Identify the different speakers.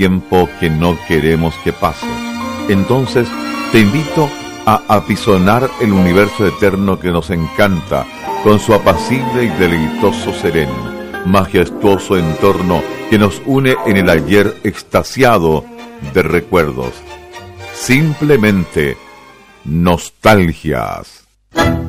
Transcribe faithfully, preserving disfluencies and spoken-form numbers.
Speaker 1: tiempo que no queremos que pase. Entonces, te invito a apisonar el universo eterno que nos encanta con su apacible y deleitoso sereno, majestuoso entorno que nos une en el ayer extasiado de recuerdos. Simplemente nostalgias.